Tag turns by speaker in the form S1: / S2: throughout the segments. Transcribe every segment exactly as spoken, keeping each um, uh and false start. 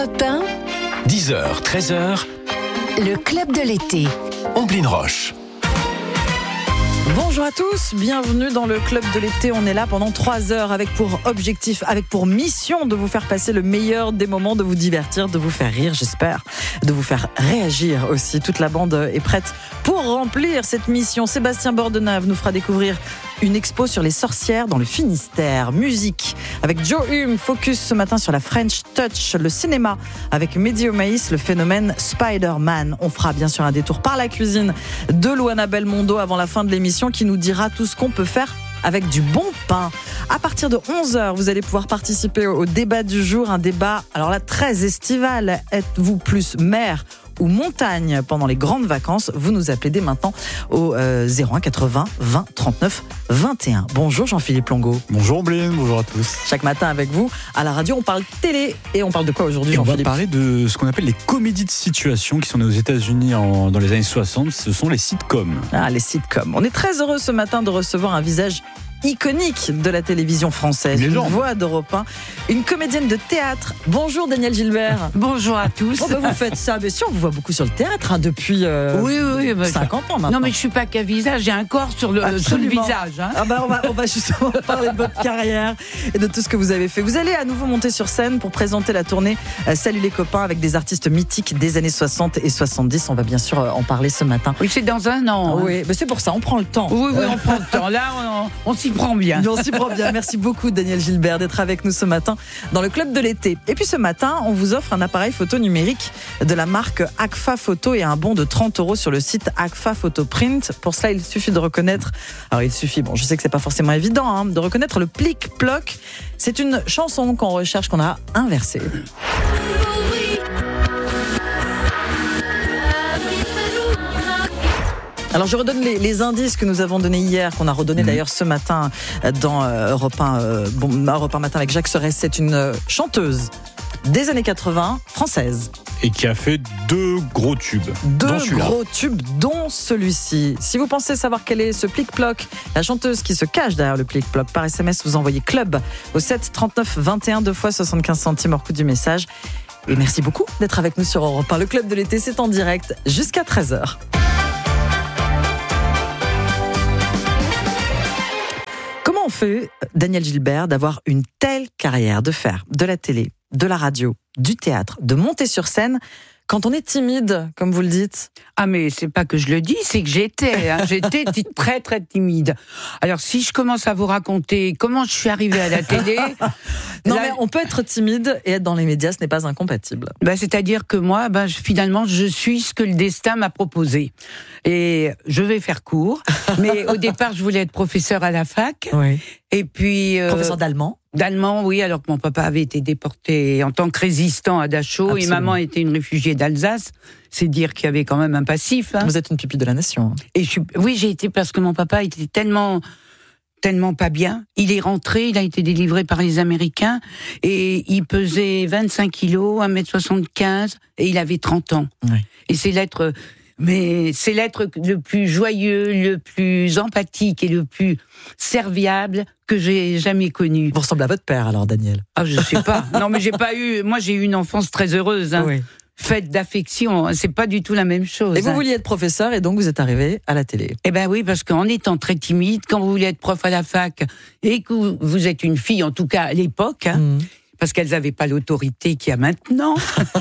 S1: Europe un,
S2: dix heures, treize heures,
S1: le club de l'été.
S2: Omblin Roche.
S3: Bonjour à tous, bienvenue dans le club de l'été. On est là pendant trois heures avec pour objectif, avec pour mission de vous faire passer le meilleur des moments, de vous divertir, de vous faire rire, j'espère, de vous faire réagir aussi. Toute la bande est prête pour remplir cette mission. Sébastien Bordenave nous fera découvrir une expo sur les sorcières dans le Finistère. Musique avec Joe Hume, focus ce matin sur la French Touch. Le cinéma avec Mehdi Omaïs, le phénomène Spider-Man. On fera bien sûr un détour par la cuisine de Luana Belmondo avant la fin de l'émission qui nous dira tout ce qu'on peut faire avec du bon pain. À partir de onze heures, vous allez pouvoir participer au débat du jour. Un débat, alors là, très estival. Êtes-vous plus mer ou montagne pendant les grandes vacances? Vous nous appelez dès maintenant au euh, zéro un quatre-vingts vingt trente-neuf vingt et un. Bonjour Jean-Philippe Longo.
S4: Bonjour Blin, bonjour à tous.
S3: Chaque matin avec vous, à la radio, on parle télé. Et on parle de quoi aujourd'hui,
S4: et
S3: Jean-Philippe?
S4: On va parler de ce qu'on appelle les comédies de situation qui sont nées aux États-Unis en, dans les années soixante. Ce sont les sitcoms.
S3: Ah, les sitcoms. On est très heureux ce matin de recevoir un visage iconique de la télévision française, une, une voix d'Europe un, une comédienne de théâtre. Bonjour Danielle Gilbert.
S5: Bonjour à tous.
S3: Oh, bah vous faites ça, mais si on vous voit beaucoup sur le théâtre hein, depuis euh,
S5: oui, oui, bah,
S3: cinquante ans maintenant.
S5: Non mais je suis pas qu'un visage, j'ai un corps sur le, sur le visage. Hein.
S3: Ah bah on va, on va justement parler de votre carrière et de tout ce que vous avez fait. Vous allez à nouveau monter sur scène pour présenter la tournée euh, Salut les copains avec des artistes mythiques des années soixante et soixante-dix. On va bien sûr en parler ce matin.
S5: Oui, c'est dans un an. Hein.
S3: Oui, mais c'est pour ça, on prend le temps.
S5: Oui, oui, on prend le temps. Là, on, on s'y prend bien.
S3: On s'y prend bien. Merci beaucoup Danielle Gilbert d'être avec nous ce matin dans le club de l'été. Et puis ce matin, on vous offre un appareil photo numérique de la marque Agfa Photo et un bon de trente euros sur le site Agfa Photo Print. Pour cela, il suffit de reconnaître, alors il suffit, bon je sais que c'est pas forcément évident, hein, de reconnaître le plic-ploc. C'est une chanson qu'on recherche, qu'on a inversée. Alors je redonne les, les indices que nous avons donnés hier, qu'on a redonné mmh. d'ailleurs ce matin dans euh, Europe un, euh, bon, Europe un matin avec Jacques Serres. C'est une euh, chanteuse des années quatre-vingts, française.
S4: Et qui a fait deux gros tubes.
S3: Deux gros tubes, dont celui-ci. Si vous pensez savoir quel est ce plic-ploc, la chanteuse qui se cache derrière le plic-ploc, par S M S, vous envoyez club au sept trente-neuf vingt et un, deux fois soixante-quinze centimes hors coût du message. Et merci beaucoup d'être avec nous sur Europe un. Le club de l'été, c'est en direct jusqu'à treize heures. Comment on fait, Danielle Gilbert, d'avoir une telle carrière, de faire de la télé, de la radio, du théâtre, de monter sur scène quand on est timide, comme vous le dites?
S5: Ah mais c'est pas que je le dis, c'est que j'étais, hein, j'étais très très timide. Alors si je commence à vous raconter comment je suis arrivée à la télé...
S3: non
S5: là,
S3: mais on peut être timide et être dans les médias, ce n'est pas incompatible.
S5: Bah, c'est-à-dire que moi, bah, finalement, je suis ce que le destin m'a proposé. Et je vais faire court, mais au départ, je voulais être professeur à la fac.
S3: Oui.
S5: Et puis... Euh,
S3: professeur d'allemand?
S5: D'allemand, oui, alors que mon papa avait été déporté en tant que résistant à Dachau. Absolument. Et maman était une réfugiée d'Alsace. C'est dire qu'il y avait quand même un passif. Hein.
S3: Vous êtes une pupille de la nation.
S5: Et je suis, oui, j'ai été parce que mon papa était tellement... tellement pas bien. Il est rentré, il a été délivré par les Américains et il pesait vingt-cinq kilos, un mètre soixante-quinze et il avait trente ans.
S3: Oui.
S5: Et c'est l'être, mais c'est l'être le plus joyeux, le plus empathique et le plus serviable que j'ai jamais connu.
S3: Vous ressemblez à votre père alors, Daniel?
S5: Ah, je sais pas. Non, mais j'ai pas eu, moi j'ai eu une enfance très heureuse, hein. Oui. Faite d'affection, c'est pas du tout la même chose.
S3: Et vous
S5: hein.
S3: vouliez être professeur et donc vous êtes arrivé à la télé.
S5: Eh ben oui, parce qu'en étant très timide, quand vous voulez être prof à la fac et que vous, vous êtes une fille, en tout cas à l'époque, hein, mmh. parce qu'elles n'avaient pas l'autorité qu'il y a maintenant.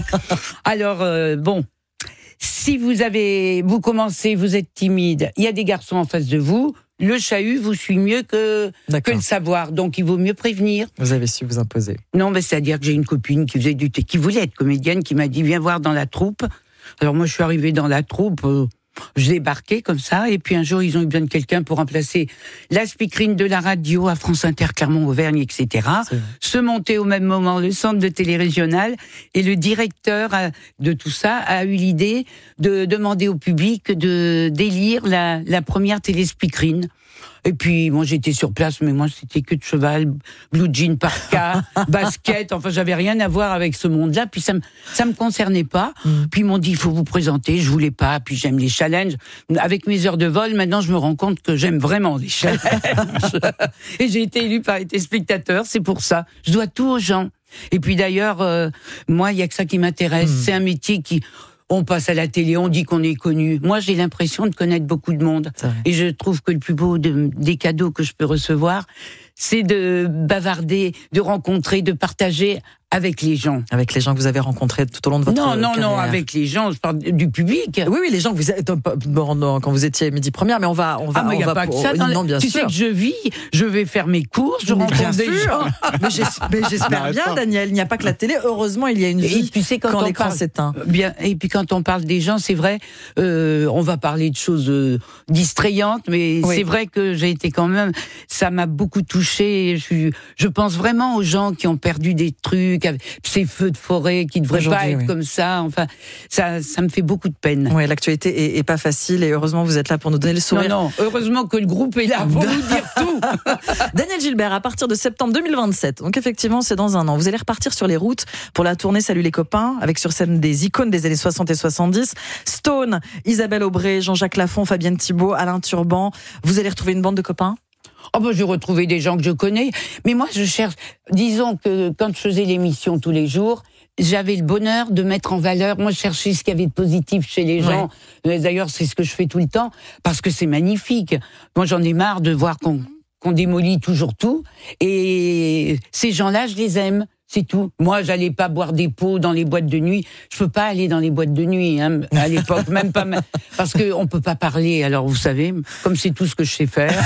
S5: Alors euh, bon, si vous avez, vous commencez, vous êtes timide, il y a des garçons en face de vous. Le chahut vous suit mieux que, que le savoir, donc il vaut mieux prévenir.
S3: Vous avez su vous imposer.
S5: Non, mais c'est-à-dire que j'ai une copine qui faisait du thé, qui voulait être comédienne, qui m'a dit viens voir dans la troupe. Alors moi je suis arrivée dans la troupe, euh, je débarquais comme ça, et puis un jour ils ont eu besoin de quelqu'un pour remplacer la speakerine de la radio à France Inter, Clermont-Auvergne, et cetera. Se monter au même moment le centre de télé régional, et le directeur de tout ça a eu l'idée de demander au public de d'élire la, la première télé-speakerine. Et puis, moi, j'étais sur place, mais moi, c'était que de cheval, blue jean parka, basket. Enfin, j'avais rien à voir avec ce monde-là. Puis, ça me, ça me concernait pas. Mmh. Puis, ils m'ont dit, il faut vous présenter. Je voulais pas. Puis, j'aime les challenges. Avec mes heures de vol, maintenant, je me rends compte que j'aime vraiment les challenges. Et j'ai été élue par les téléspectateurs. C'est pour ça. Je dois tout aux gens. Et puis d'ailleurs, euh, moi, il y a que ça qui m'intéresse. Mmh. C'est un métier qui... On passe à la télé, on dit qu'on est connu. Moi, j'ai l'impression de connaître beaucoup de monde. Et je trouve que le plus beau de, des cadeaux que je peux recevoir, c'est de bavarder, de rencontrer, de partager avec les gens.
S3: Avec les gens que vous avez rencontrés tout au long de votre
S5: non, non,
S3: carrière.
S5: Non, avec les gens, je parle du public.
S3: Oui, oui, les gens que vous êtes quand vous étiez Midi Première, mais on va, on va,
S5: ah, mais
S3: on
S5: y a
S3: va
S5: pas
S3: pour...
S5: que ça dans
S3: non, bien
S5: tu
S3: sûr.
S5: sais que je vis, je vais faire mes courses, je
S3: mais
S5: rencontre
S3: bien
S5: des
S3: sûr.
S5: gens.
S3: mais, j'espère, mais j'espère bien, pas. Daniel. Il n'y a pas que la télé. Heureusement, il y a une vie.
S5: Et tu sais, quand,
S3: quand
S5: on
S3: l'écran
S5: parle,
S3: s'éteint.
S5: Bien. Et puis quand on parle des gens, c'est vrai, euh, on va parler de choses euh, distrayantes, mais oui. C'est vrai que j'ai été quand même, ça m'a beaucoup touchée. Je, je pense vraiment aux gens qui ont perdu des trucs, ces feux de forêt qui ne devraient pas être oui. comme ça. Enfin, ça, ça me fait beaucoup de peine.
S3: Oui, l'actualité est, est pas facile et heureusement vous êtes là pour nous donner le sourire.
S5: Non, non, heureusement que le groupe est là pour nous dire tout.
S3: Daniel Gilbert, à partir de septembre deux mille vingt-sept, donc effectivement c'est dans un an, vous allez repartir sur les routes pour la tournée Salut les copains, avec sur scène des icônes des années soixante et soixante-dix, Stone, Isabelle Aubray, Jean-Jacques Lafont, Fabienne Thibault, Alain Turban. Vous allez retrouver une bande de copains ?
S5: Oh ben, je vais retrouver des gens que je connais, mais moi je cherche, disons que quand je faisais l'émission tous les jours, j'avais le bonheur de mettre en valeur, moi je cherchais ce qu'il y avait de positif chez les gens, ouais. D'ailleurs c'est ce que je fais tout le temps, parce que c'est magnifique. Moi j'en ai marre de voir qu'on, qu'on démolit toujours tout, et ces gens-là je les aime. C'est tout. Moi, j'allais pas boire des pots dans les boîtes de nuit. Je peux pas aller dans les boîtes de nuit, hein, à l'époque, même pas, parce que on peut pas parler. Alors, vous savez, comme c'est tout ce que je sais faire.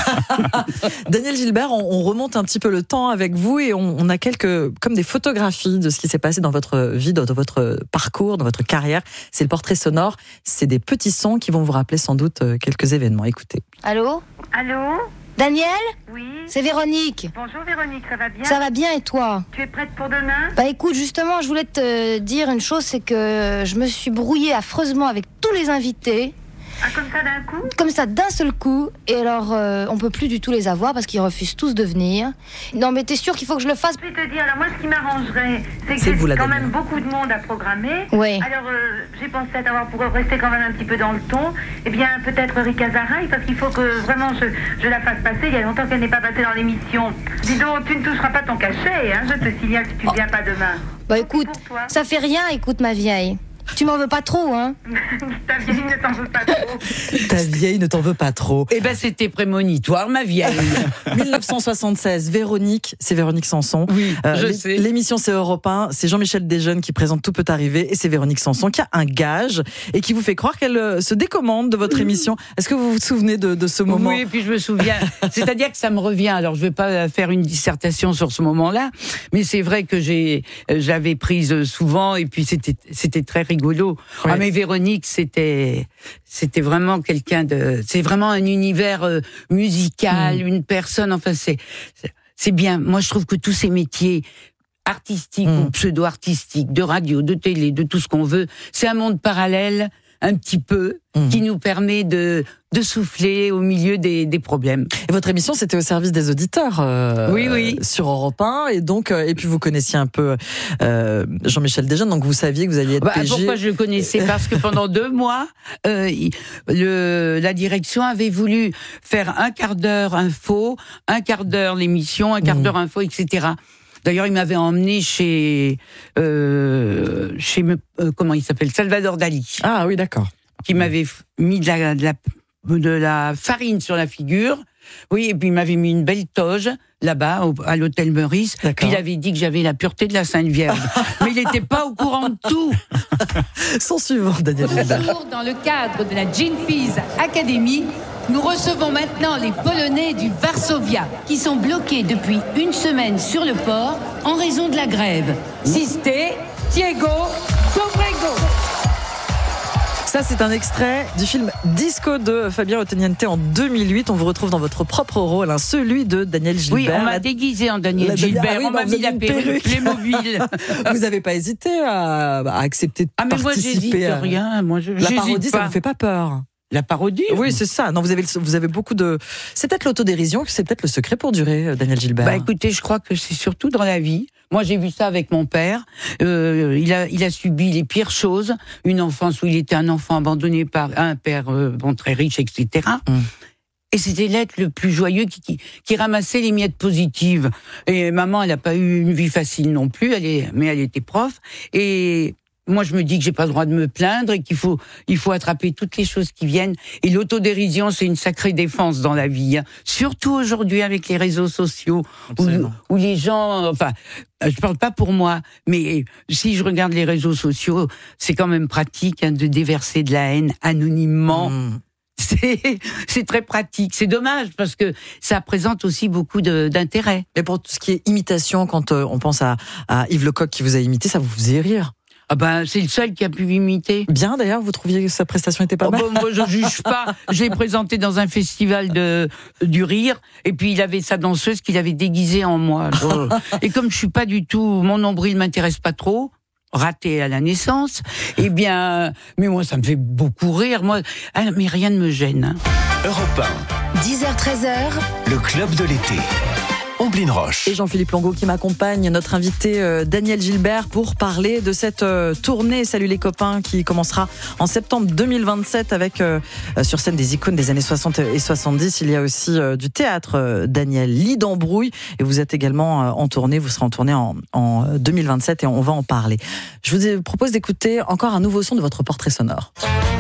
S3: Daniel Gilbert, on, on remonte un petit peu le temps avec vous et on, on a quelques, comme des photographies de ce qui s'est passé dans votre vie, dans votre parcours, dans votre carrière. C'est le portrait sonore. C'est des petits sons qui vont vous rappeler sans doute quelques événements. Écoutez.
S6: Allô ?
S7: Allô ?
S6: Daniel ?
S7: Oui.
S6: C'est Véronique.
S7: Bonjour Véronique, ça va bien ?
S6: Ça va bien et toi ?
S7: Tu es prête pour demain ?
S6: Bah écoute, justement, je voulais te dire une chose, c'est que je me suis brouillée affreusement avec tous les invités.
S7: Ah, comme ça d'un coup ?
S6: Comme ça d'un seul coup. Et alors, euh, on peut plus du tout les avoir parce qu'ils refusent tous de venir. Non mais t'es sûr qu'il faut que je le fasse ?
S7: Je vais te dire, alors moi ce qui m'arrangerait, c'est que
S3: c'est
S7: j'ai quand
S3: Daniel.
S7: même beaucoup de monde à programmer.
S6: Oui.
S7: Alors euh, j'ai pensé à t'avoir pour rester quand même un petit peu dans le ton. Eh bien peut-être Rika Zaraï, parce qu'il faut que vraiment je, je la fasse passer. Il y a longtemps qu'elle n'est pas passée dans l'émission. Dis donc, tu ne toucheras pas ton cachet, hein, je te signale si tu ne viens pas demain.
S6: Bah écoute, ça fait rien, écoute ma vieille. Tu m'en veux pas trop, hein ?
S7: Ta vieille ne t'en veut pas trop.
S3: Ta vieille ne t'en veut pas trop.
S5: Eh ben, c'était prémonitoire, ma vieille.
S3: dix-neuf cent soixante-seize, Véronique, c'est Véronique Sanson.
S5: Oui, euh, je
S3: l'é-
S5: sais.
S3: L'émission, c'est Europe un, c'est Jean-Michel Desjeunes qui présente Tout peut arriver, et c'est Véronique Sanson qui a un gage et qui vous fait croire qu'elle euh, se décommande de votre émission. Est-ce que vous vous souvenez de, de ce moment ?
S5: Oui, et puis je me souviens. C'est-à-dire que ça me revient. Alors, je vais pas faire une dissertation sur ce moment-là, mais c'est vrai que j'ai, j'avais prise souvent, et puis c'était, c'était très rigolo.
S3: Ouais.
S5: Ah, mais Véronique, c'était, c'était vraiment quelqu'un de, c'est vraiment un univers euh, musical, mmh. une personne. Enfin, c'est, c'est, c'est bien. Moi, je trouve que tous ces métiers artistiques mmh. ou pseudo-artistiques, de radio, de télé, de tout ce qu'on veut, c'est un monde parallèle, un petit peu, mmh. qui nous permet de, de souffler au milieu des, des problèmes.
S3: Et votre émission, c'était au service des auditeurs euh,
S5: oui, oui.
S3: sur Europe un, et donc euh, et puis vous connaissiez un peu euh, Jean-Michel Desjeunes, donc vous saviez que vous alliez être
S5: bah,
S3: P G.
S5: Pourquoi je le connaissais ? Parce que pendant deux mois, euh, le, la direction avait voulu faire un quart d'heure info, un quart d'heure l'émission, un quart mmh. d'heure info, et cetera. D'ailleurs, il m'avait emmené chez, euh, chez euh, comment il s'appelle, Salvador Dali.
S3: Ah oui, d'accord.
S5: Qui m'avait mis de la, de la, de la farine sur la figure. Oui, et puis il m'avait mis une belle toge là-bas, au, à l'hôtel Meurice. Puis il avait dit que j'avais la pureté de la Sainte Vierge. Mais il n'était pas au courant de tout.
S3: Son suivant, Daniel Gilbert.
S8: Bonjour, dans le cadre de la Gene Fizz Academy, nous recevons maintenant les Polonais du Varsovia, qui sont bloqués depuis une semaine sur le port en raison de la grève. Siste, Diego, Dobrego.
S3: Ça, c'est un extrait du film Disco de Fabien Otteniente en deux mille huit. On vous retrouve dans votre propre rôle, hein, celui de Daniel Gilbert.
S5: Oui, on m'a déguisé en Daniel
S3: la...
S5: Gilbert,
S3: ah oui,
S5: on m'a mis la perruque Playmobil.
S3: Vous n'avez pas hésité à, à accepter de
S5: ah, mais
S3: participer
S5: moi, j'hésite
S3: à...
S5: rien. Moi, je,
S3: la parodie,
S5: pas.
S3: Ça vous fait pas peur?
S5: La parodie?
S3: Oui, c'est ça. Non, vous avez, vous avez beaucoup de... C'est peut-être l'autodérision, c'est peut-être le secret pour durer, Daniel Gilbert.
S5: Bah écoutez, je crois que c'est surtout dans la vie. Moi, j'ai vu ça avec mon père. Euh, il a, il a subi les pires choses. Une enfance où il était un enfant abandonné par un père euh, bon très riche, et cetera. Mm. Et c'était l'être le plus joyeux qui, qui, qui ramassait les miettes positives. Et maman, elle n'a pas eu une vie facile non plus, elle est, mais elle était prof. Et moi, je me dis que j'ai pas le droit de me plaindre et qu'il faut, il faut attraper toutes les choses qui viennent. Et l'autodérision, c'est une sacrée défense dans la vie. Hein. Surtout aujourd'hui avec les réseaux sociaux, où, où les gens, enfin, je parle pas pour moi, mais si je regarde les réseaux sociaux, c'est quand même pratique hein, de déverser de la haine anonymement. Mmh. C'est, c'est très pratique. C'est dommage parce que ça présente aussi beaucoup de, d'intérêt.
S3: Et pour tout ce qui est imitation, quand euh, on pense à, à Yves Lecoq qui vous a imité, ça vous faisait rire?
S5: Ah ben, c'est le seul qui a pu imiter.
S3: Bien d'ailleurs, vous trouviez que sa prestation était pas
S5: oh
S3: mal?
S5: ben, moi, je juge pas. Je l'ai présenté dans un festival de, du rire, et puis il avait sa danseuse qu'il avait déguisée en moi. Je, et comme je suis pas du tout, mon nombril m'intéresse pas trop, raté à la naissance, eh bien, mais moi, ça me fait beaucoup rire. Moi, mais rien ne me gêne. Hein.
S2: Europe un.
S1: dix heures treize heures.
S2: Le club de l'été. Omblin Roche.
S3: Et Jean-Philippe Longo qui m'accompagne, notre invité euh, Daniel Gilbert pour parler de cette euh, tournée Salut les copains qui commencera en septembre deux mille vingt-sept avec euh, sur scène des icônes des années soixante et soixante-dix. Il y a aussi euh, du théâtre euh, Daniel, Lit d'embrouille, et vous êtes également euh, en tournée, vous serez en tournée en, en deux mille vingt-sept et on va en parler. Je vous propose d'écouter encore un nouveau son de votre portrait sonore.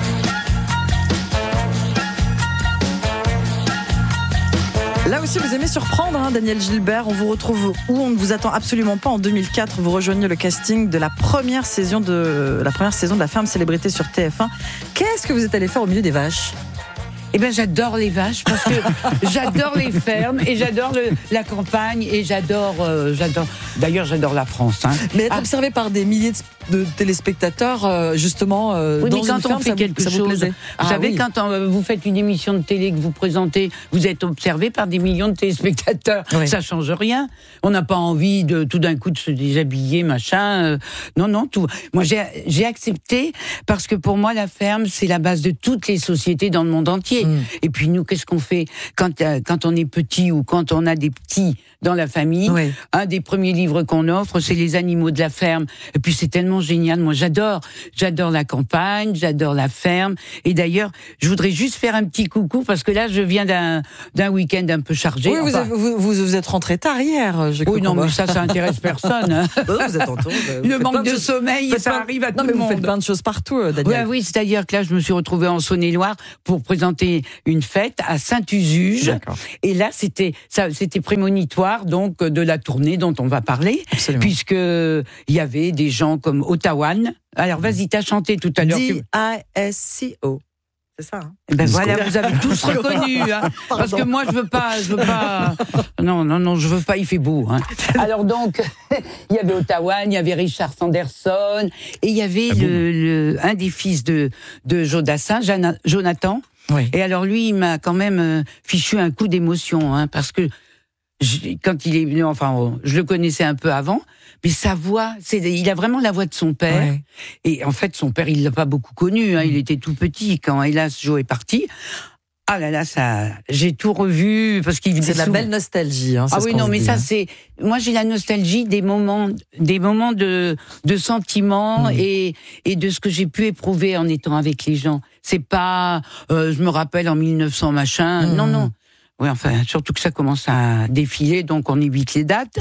S3: Là aussi, vous aimez surprendre, hein, Daniel Gilbert. On vous retrouve où on ne vous attend absolument pas. En deux mille quatre, vous rejoignez le casting de la première saison de la première saison de La Ferme Célébrité sur T F un. Qu'est-ce que vous êtes allé faire au milieu des vaches?
S5: Eh ben, j'adore les vaches parce que j'adore les fermes et j'adore le, la campagne et j'adore, euh, j'adore. D'ailleurs, j'adore la France. Hein.
S3: Mais être
S5: ah.
S3: observé par des milliers de, de téléspectateurs, euh, justement, euh,
S5: oui,
S3: dans
S5: mais quand
S3: une
S5: on
S3: ferme,
S5: fait
S3: ça
S5: quelque
S3: vous, ça
S5: chose,
S3: vous plaisait?
S5: vous
S3: ah,
S5: savez,
S3: oui.
S5: quand on, vous faites une émission de télé que vous présentez, vous êtes observé par des millions de téléspectateurs. Oui. Ça change rien. On n'a pas envie de tout d'un coup de se déshabiller, machin. Euh, non, non, tout. Moi, j'ai, j'ai accepté parce que pour moi, la ferme, c'est la base de toutes les sociétés dans le monde entier. Mm. Et puis nous, qu'est-ce qu'on fait quand, euh, quand on est petit ou quand on a des petits dans la famille? Oui. Un des premiers livres qu'on offre, c'est les animaux de la ferme. Et puis c'est tellement génial. Moi, j'adore, j'adore la campagne, j'adore la ferme. Et d'ailleurs, je voudrais juste faire un petit coucou parce que là, je viens d'un d'un week-end un peu chargé.
S3: Oui,
S5: enfin,
S3: vous, avez, vous, vous êtes rentré tard hier. J'ai
S5: oui, non, mais ça, ça intéresse personne. Hein.
S3: vous êtes en tour.
S5: Le manque de, de sommeil, ça plein... arrive à
S3: non,
S5: tout
S3: mais
S5: le monde.
S3: Vous faites plein de choses partout, Daniel.
S5: Oui, oui, c'est-à-dire que là, je me suis retrouvée en Saône-et-Loire pour présenter une fête à Saint-Usuge. D'accord. Et là, c'était ça, c'était prémonitoire donc de la tournée dont on va parler, absolument, puisque il y avait des gens comme Ottawan. Alors, vas-y, t'as chanté tout à l'heure.
S3: D I S C O. C'est ça. Hein.
S5: Eh ben voilà, vous avez tous reconnu. Hein, parce que moi, je veux pas, je veux pas. Non, non, non, je veux pas. Il fait beau. Hein. Alors donc, il y avait Ottawan, il y avait Richard Sanderson, et il y avait ah le, bon. le, un des fils de de Jodassin, Jonathan. Oui. Et alors lui, il m'a quand même euh, fichu un coup d'émotion, hein, parce que je, quand il est venu, enfin, je le connaissais un peu avant, mais sa voix, c'est, il a vraiment la voix de son père. Ouais. Et en fait, son père, il l'a pas beaucoup connu. Hein, mmh. Il était tout petit quand, hélas, Joe est parti. Ah là là, ça, j'ai tout revu parce qu'il
S3: c'est de la
S5: souvent...
S3: belle nostalgie. Hein,
S5: ah oui, non, mais
S3: dit,
S5: ça
S3: hein.
S5: c'est, moi j'ai la nostalgie des moments, des moments de de sentiments mmh. et et de ce que j'ai pu éprouver en étant avec les gens. C'est pas, euh, je me rappelle en mille neuf cents machin. Mmh. Non, non. Oui, enfin, surtout que ça commence à défiler, donc on évite les dates.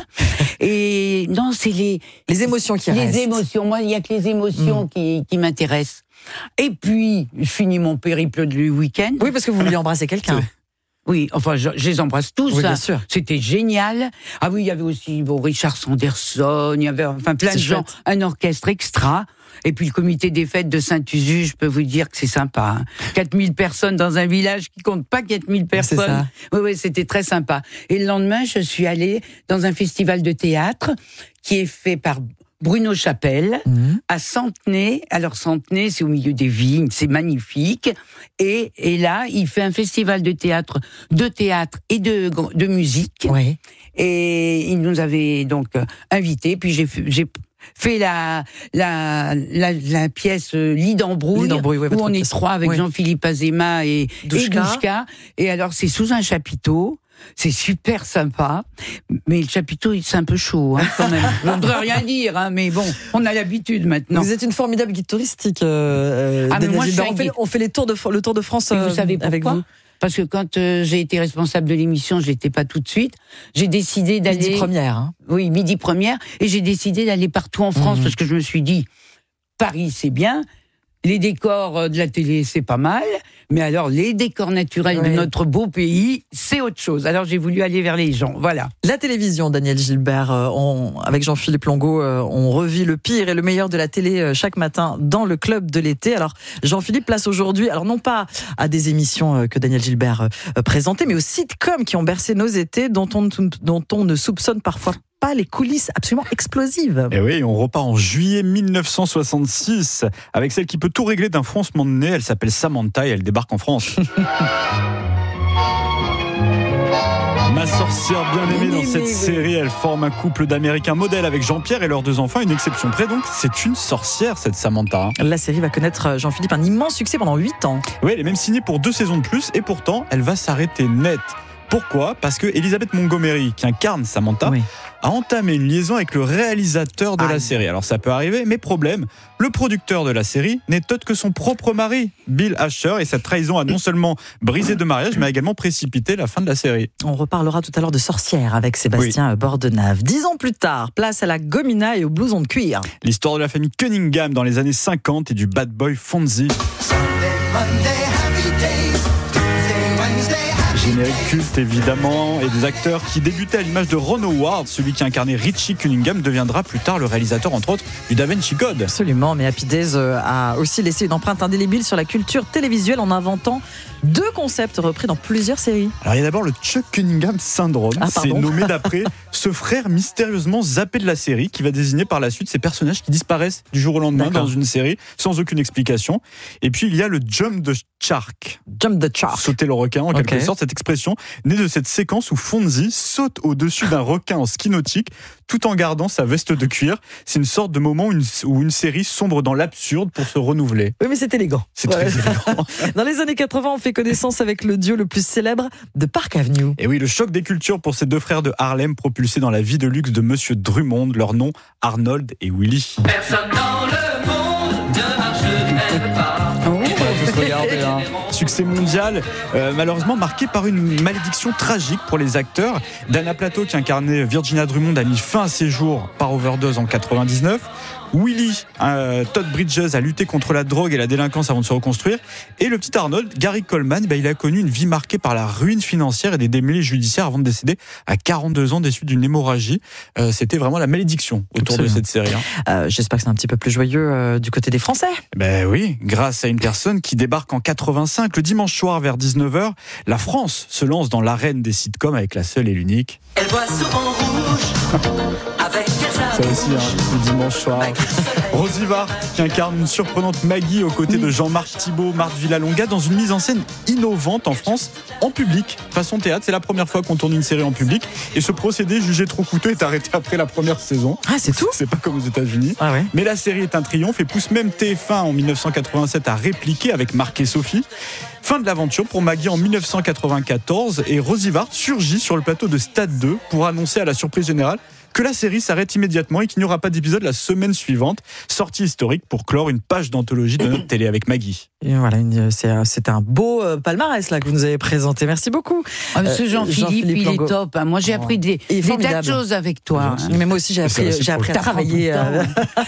S5: Et non, c'est les
S3: les émotions qui
S5: les
S3: restent.
S5: Les émotions. Moi, il y a que les émotions mmh. qui qui m'intéressent. Et puis, je finis mon périple du week-end.
S3: Oui, parce que vous vouliez embrasser quelqu'un.
S5: Oui, enfin, je, je les embrasse tous.
S3: Oui,
S5: hein.
S3: bien sûr.
S5: C'était génial. Ah oui, il y avait aussi bon, Richard Sanderson, il y avait enfin plein c'est de gens, chouette. Un orchestre extra. Et puis le comité des fêtes de Saint-Usuge, je peux vous dire que c'est sympa. Hein. quatre mille personnes dans un village qui compte pas quatre mille personnes. C'est ça. Oui, oui, c'était très sympa. Et le lendemain, je suis allée dans un festival de théâtre qui est fait par Bruno Chapelle, mmh. à Centenay. Alors Centenay, c'est au milieu des vignes, c'est magnifique. Et, et là, il fait un festival de théâtre, de théâtre et de, de musique. Oui. Et il nous avait donc invités. Puis j'ai, j'ai fait la, la, la, la pièce Lit d'embrouille, Lit d'embrouille ouais, où on est trois avec ouais. Jean-Philippe Azéma et Douchka. et Douchka. Et alors, c'est sous un chapiteau. C'est super sympa, mais le chapiteau, c'est un peu chaud, hein, quand même. Je ne voudrais rien dire, hein, mais bon, on a l'habitude maintenant.
S3: Vous êtes une formidable guide touristique, euh,
S5: ah, mais moi, je
S3: on, fait, on fait les tours de, le Tour de France euh,
S5: vous savez
S3: avec vous.
S5: Parce que quand euh, j'ai été responsable de l'émission, je l'étais pas tout de suite. J'ai décidé d'aller...
S3: Midi première. Hein.
S5: Oui, midi première. Et j'ai décidé d'aller partout en France, mmh. parce que je me suis dit, Paris, c'est bien. Les décors de la télé, c'est pas mal. Mais alors, les décors naturels oui. de notre beau pays, c'est autre chose. Alors, j'ai voulu aller vers les gens. Voilà.
S3: La télévision, Daniel Gilbert, euh, on, avec Jean-Philippe Longo, euh, on revit le pire et le meilleur de la télé euh, chaque matin dans le club de l'été. Alors, Jean-Philippe place aujourd'hui, alors non pas à des émissions euh, que Daniel Gilbert euh, présentait, mais aux sitcoms qui ont bercé nos étés, dont on, dont on ne soupçonne parfois pas les coulisses absolument explosives.
S4: Et oui, on repart en juillet mille neuf cent soixante-six avec celle qui peut tout régler d'un froncement de nez. Elle s'appelle Samantha et elle débarque en France. Ma sorcière bien-aimée dans cette série, elle forme un couple d'Américains modèles avec Jean-Pierre et leurs deux enfants, une exception près donc, c'est une sorcière cette Samantha.
S3: La série va connaître, Jean-Philippe, un immense succès pendant huit ans.
S4: Oui, elle est même signée pour deux saisons de plus et pourtant, elle va s'arrêter net. Pourquoi ? Parce que Elizabeth Montgomery, qui incarne Samantha, oui. a entamé une liaison avec le réalisateur de ah. la série. Alors ça peut arriver, mais problème, le producteur de la série n'est autre que son propre mari, Bill Asher, et cette trahison a non seulement brisé de mariage, mais a également précipité la fin de la série.
S3: On reparlera tout à l'heure de Sorcière avec Sébastien oui. Bordenave. Dix ans plus tard, place à la gomina et au blouson de cuir.
S4: L'histoire de la famille Cunningham dans les années cinquante et du bad boy Fonzie. Sunday, Monday, happy days. Générique culte évidemment, et des acteurs qui débutaient à l'image de Ron Howard, celui qui incarnait Richie Cunningham, deviendra plus tard le réalisateur entre autres du Da Vinci Code.
S3: Absolument, mais Happy Days a aussi laissé une empreinte indélébile sur la culture télévisuelle en inventant deux concepts repris dans plusieurs séries.
S4: Alors il y a d'abord le Chuck Cunningham syndrome, ah, c'est nommé d'après ce frère mystérieusement zappé de la série qui va désigner par la suite ces personnages qui disparaissent du jour au lendemain D'accord. dans une série sans aucune explication. Et puis il y a le Jump the Shark.
S3: Jump the Shark.
S4: Sauter le requin en quelque
S3: okay.
S4: sorte, cette expression née de cette séquence où Fonzie saute au-dessus d'un requin en ski nautique tout en gardant sa veste de cuir. C'est une sorte de moment où une, où une série sombre dans l'absurde pour se renouveler.
S3: Oui, mais c'est élégant.
S4: C'est ouais. très élégant.
S3: Dans les années quatre-vingts, on fait connaissance avec le duo le plus célèbre de Park Avenue.
S4: Et oui, le choc des cultures pour ces deux frères de Harlem propulsés dans la vie de luxe de Monsieur Drummond, leur nom Arnold et Willy. Personne dans le monde ne marche même pas. Regardez, hein. Succès mondial, euh, malheureusement marqué par une malédiction tragique pour les acteurs. Dana Plato, qui incarnait Virginia Drummond, a mis fin à ses jours par overdose en quatre-vingt-dix-neuf. Willy, euh, Todd Bridges, a lutté contre la drogue et la délinquance avant de se reconstruire. Et le petit Arnold, Gary Coleman, bah, il a connu une vie marquée par la ruine financière et des démêlés judiciaires avant de décéder à quarante-deux ans des suites d'une hémorragie. Euh, c'était vraiment la malédiction autour Absolument. de cette série. Hein.
S3: Euh, j'espère que c'est un petit peu plus joyeux euh, du côté des Français.
S4: Ben oui, grâce à une personne qui débarque en quatre-vingt-cinq, le dimanche soir vers dix-neuf heures, la France se lance dans l'arène des sitcoms avec la seule et l'unique. Elle voit souvent rouge avec ça aussi, hein, le dimanche soir. Rosy Vart, qui incarne une surprenante Maggie aux côtés de Jean-Marc Thibault, Marthe Villalonga, dans une mise en scène innovante en France, en public, façon théâtre. C'est la première fois qu'on tourne une série en public. Et ce procédé, jugé trop coûteux, est arrêté après la première saison.
S3: Ah, c'est tout ?
S4: C'est pas comme aux États-Unis.
S3: Ah ouais.
S4: Mais la série est un triomphe et pousse même T F un en dix-neuf cent quatre-vingt-sept à répliquer avec Marc et Sophie. Fin de l'aventure pour Maggie en dix-neuf cent quatre-vingt-quatorze et Rosy Vart surgit sur le plateau de Stade deux pour annoncer à la surprise générale que la série s'arrête immédiatement et qu'il n'y aura pas d'épisode la semaine suivante. Sortie historique pour clore une page d'anthologie de notre télé avec Maggie.
S3: Et voilà, c'est, c'est un beau palmarès là que vous nous avez présenté. Merci beaucoup.
S5: Ah, ce Jean-Philippe, Jean-Philippe il Longo. Est top. Moi, j'ai appris des, des tas de choses avec toi.
S3: Hein. Mais moi aussi, j'ai appris, j'ai appris à travailler euh,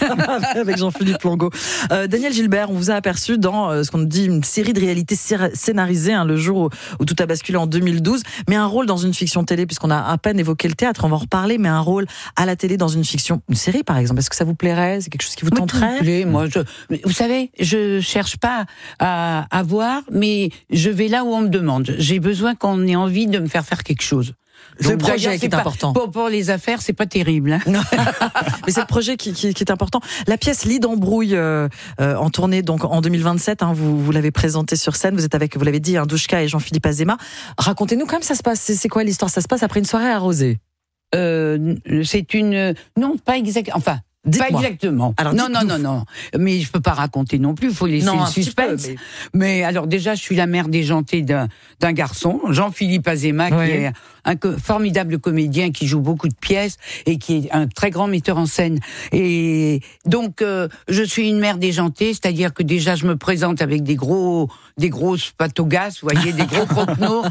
S3: avec Jean-Philippe Longo. Euh, Daniel Gilbert, on vous a aperçu dans euh, ce qu'on dit une série de réalités scénarisées, hein, le jour où, où tout a basculé en deux mille douze, mais un rôle dans une fiction télé, puisqu'on a à peine évoqué le théâtre, on va en reparler, mais un rôle à la télé dans une fiction, une série par exemple. Est-ce que ça vous plairait ? C'est quelque chose qui vous tenterait ?
S5: Moi, je, vous savez, je cherche pas à, à voir, mais je vais là où on me demande. J'ai besoin qu'on ait envie de me faire faire quelque chose.
S3: C'est le projet qui est
S5: pas,
S3: important.
S5: Pour, pour les affaires, c'est pas terrible. Hein.
S3: Mais c'est le projet qui, qui, qui est important. La pièce Lit d'embrouille euh, euh, en tournée donc en deux mille vingt-sept, hein, vous, vous l'avez présentée sur scène. Vous êtes avec, vous l'avez dit, hein, Douchka et Jean-Philippe Azéma. Racontez-nous comment ça se passe. C'est, c'est quoi l'histoire ? Ça se passe après une soirée arrosée.
S5: Euh, c'est une non pas exact enfin
S3: Dites-moi.
S5: Pas exactement.
S3: Alors,
S5: non, non,
S3: dites-nous.
S5: non, non. Mais je peux pas raconter non plus. Il faut laisser
S3: Non,
S5: le
S3: un petit
S5: suspense.
S3: peu,
S5: mais... mais alors déjà, je suis la mère déjantée d'un, d'un garçon, Jean-Philippe Azéma,
S3: Oui.
S5: qui est un co- formidable comédien qui joue beaucoup de pièces et qui est un très grand metteur en scène. Et donc, euh, je suis une mère déjantée, c'est-à-dire que déjà, je me présente avec des gros, des grosses patogas, vous voyez, des gros croquenots.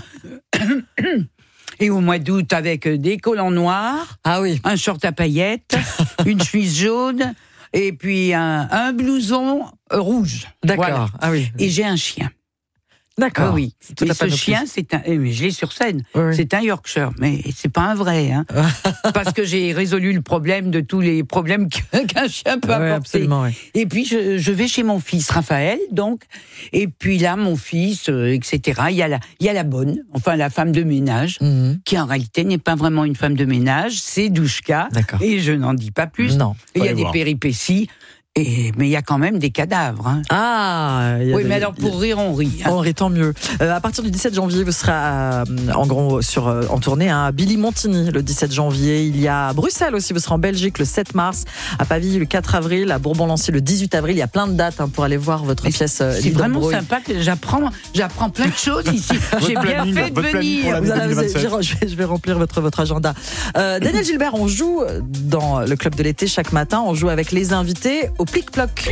S5: Et au mois d'août, avec des collants noirs,
S3: Ah oui.
S5: un short à paillettes, une chemise jaune, et puis un, un blouson rouge.
S3: D'accord.
S5: Voilà.
S3: Ah oui.
S5: Et j'ai un chien.
S3: D'accord.
S5: Ah oui.
S3: C'est toute
S5: Et
S3: la
S5: ce
S3: panoplie.
S5: chien, c'est un. eh, Mais je l'ai sur scène.
S3: Oui, oui.
S5: C'est un Yorkshire, mais c'est pas un vrai, hein. Parce que j'ai résolu le problème de tous les problèmes que- qu'un chien peut
S3: Ouais,
S5: apporter.
S3: absolument, ouais.
S5: Et puis je, je vais chez mon fils Raphaël, donc. Et puis là, mon fils, euh, et cetera. Il y a la, il y a la bonne, enfin la femme de ménage,
S3: Mhm.
S5: qui en réalité n'est pas vraiment une femme de ménage, c'est Douchka.
S3: D'accord.
S5: Et je n'en dis pas plus.
S3: Non.
S5: Il y a
S4: aller
S5: des
S4: voir.
S5: péripéties. Et, mais il y a quand même des cadavres. Hein.
S3: Ah. il y a
S5: Oui,
S3: des-
S5: mais alors pour rire, on rit. hein.
S3: On rit, tant mieux. Euh, à partir du dix-sept janvier, vous serez à, en gros sur, euh, en tournée à Billy Montigny le dix-sept janvier. Il y a à Bruxelles aussi, vous serez en Belgique le sept mars, à Pavie le quatre avril, à Bourbon-Lancy le dix-huit avril. Il y a plein de dates hein, pour aller voir votre
S5: Mais
S3: pièce. euh,
S5: C'est
S3: Libre
S5: vraiment
S3: Brouille.
S5: sympa que j'apprends, j'apprends plein de choses ici. J'ai bien
S4: planning,
S5: fait de
S4: votre planning pour
S5: venir.
S4: l'année
S3: Vous allez- vous allez-
S4: deux mille vingt-sept.
S3: je, vais, je vais remplir votre, votre agenda. Euh, Daniel Gilbert, on joue dans le club de l'été chaque matin. On joue avec les invités au plic-ploc.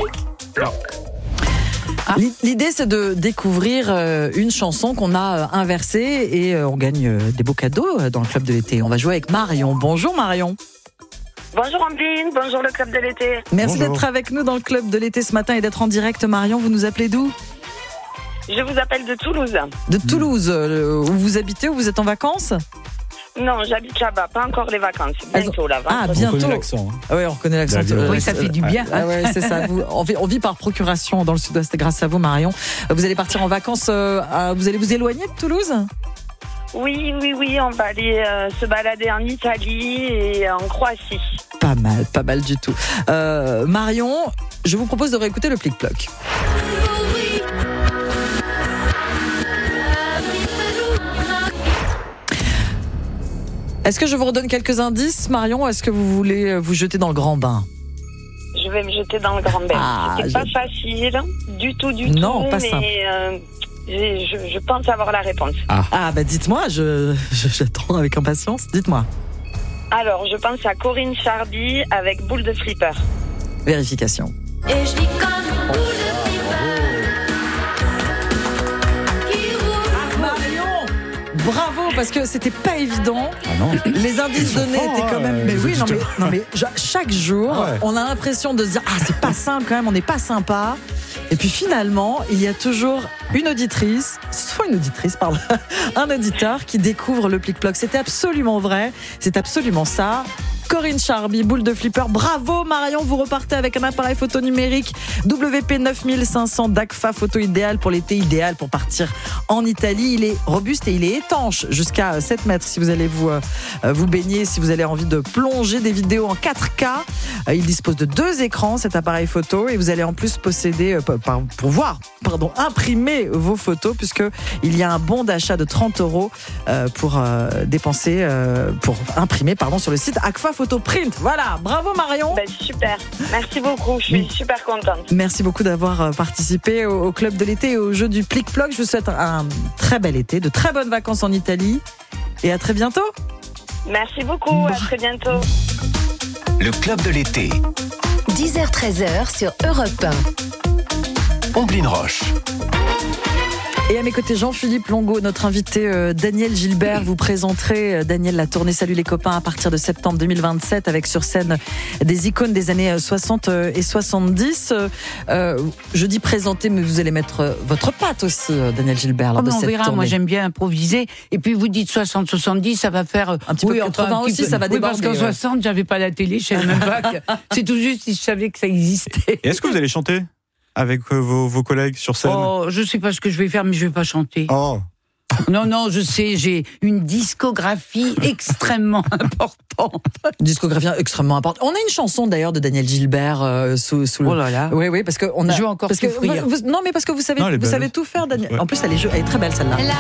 S5: Ah.
S3: L'i- L'idée, c'est de découvrir euh, une chanson qu'on a euh, inversée et euh, on gagne euh, des beaux cadeaux euh, dans le club de l'été. On va jouer avec Marion. Bonjour Marion.
S9: Bonjour Ambline, bonjour le club de l'été.
S3: Merci
S4: Bonjour.
S3: d'être avec nous dans le club de l'été ce matin et d'être en direct. Marion, vous nous appelez d'où?
S9: Je vous appelle de Toulouse.
S3: De Toulouse. euh, Où vous habitez, où vous êtes en vacances?
S9: Non, j'habite là-bas, pas encore les vacances. Bientôt là-bas.
S3: Ah,
S4: On
S3: bientôt.
S4: connaît l'accent. hein.
S3: Ah oui, on reconnaît l'accent.
S4: D'avion.
S5: Oui, ça fait du bien.
S3: Ah ouais, c'est ça. Vous- on, vit, on vit par procuration dans le sud-ouest grâce à vous, Marion. Vous allez partir en vacances. euh, à- vous allez vous éloigner de Toulouse?
S9: Oui, oui, oui, on va aller euh, se balader en Italie et en Croatie.
S3: Pas mal, pas mal du tout. Euh, Marion, je vous propose de réécouter le plic-ploc. Est-ce que je vous redonne quelques indices, Marion, ou est-ce que vous voulez vous jeter dans le grand bain?
S9: Je vais me jeter dans le grand bain.
S3: Ah,
S9: C'est pas
S3: je-
S9: facile, du tout, du
S3: Non,
S9: tout.
S3: pas
S9: mais
S3: simple.
S9: euh, j'ai- je, je pense avoir la réponse.
S3: Ah, bah dites-moi, je, je- j'attends avec impatience. Dites-moi.
S9: Alors, je pense à Corinne Charby avec Boule de Flipper.
S3: Vérification.
S10: Et je vis comme une boule de flipper qui roule.
S3: Marion, bravo, parce que c'était pas évident.
S4: Ah non.
S3: Les indices
S4: sont
S3: donnés
S4: forts,
S3: étaient quand
S4: hein,
S3: même. Mais
S4: les
S3: oui, non mais,
S4: auditeurs.
S3: non mais ja- chaque jour,
S4: Ah ouais.
S3: on a l'impression de se dire ah c'est pas simple quand même, on n'est pas sympa. Et puis finalement, il y a toujours une auditrice, soit une auditrice, pardon, un auditeur qui découvre le plic-ploc. C'était absolument vrai, c'est absolument ça. Corinne Charby, boule de flipper. Bravo Marion, vous repartez avec un appareil photo numérique W P neuf mille cinq cents d'A C F A, photo idéale pour l'été, idéal pour partir en Italie. Il est robuste et il est étanche jusqu'à sept mètres si vous allez vous, euh, vous baigner, si vous avez envie de plonger des vidéos en quatre K. Euh, il dispose de deux écrans, cet appareil photo, et vous allez en plus posséder, euh, par- pouvoir pardon, imprimer vos photos puisque il y a un bon d'achat de trente euros euh, pour euh, dépenser, euh, pour imprimer pardon, sur le site A C F A Photo Print. Voilà, bravo Marion.
S9: Ben, super, merci beaucoup, je suis super contente.
S3: Merci beaucoup d'avoir euh, participé au, au club de l'été et au jeu du plic-ploc. Je vous souhaite un très bel été, de très bonnes vacances en Italie et à très bientôt.
S9: Merci beaucoup, à très bientôt.
S2: Le club de l'été.
S1: dix heures treize heures sur Europe un.
S2: Omblin Roche.
S3: Et à mes côtés, Jean-Philippe Longo, notre invité euh, Daniel Gilbert. Vous présenterez, euh, Daniel, la tournée Salut les copains à partir de septembre deux mille vingt-sept avec sur scène des icônes des années soixante et soixante-dix. Euh, je dis présenter, mais vous allez mettre euh, votre patte aussi, euh, Daniel Gilbert, lors
S5: Oh,
S3: de
S5: mais on
S3: cette
S5: verra,
S3: tournée.
S5: moi j'aime bien improviser. Et puis vous dites soixante soixante-dix, ça va faire.
S3: Un petit peu quatre-vingts aussi, ça va
S5: Oui, parce
S3: déborder,
S5: qu'en
S3: ouais.
S5: soixante, j'avais pas la télé, je savais même pas que. C'est tout juste si je savais que ça existait.
S4: Et est-ce que vous allez chanter avec euh, vos, vos collègues sur scène?
S5: Oh, je sais pas ce que je vais faire, mais je vais pas chanter.
S4: Oh.
S5: Non, non, je sais, j'ai une discographie extrêmement importante.
S3: Discographie extrêmement importante. On a une chanson d'ailleurs de Daniel Gilbert euh, sous, sous le.
S5: Oh là là.
S3: Oui, oui, parce que on a.
S5: Je vais encore
S3: parce que
S5: souffrir.
S3: vous- vous- non, mais parce que vous savez,
S4: Non, elle est
S3: vous
S4: belle.
S3: savez tout faire, Daniel.
S4: Ouais.
S3: En plus, elle est, jo- elle est très belle celle-là.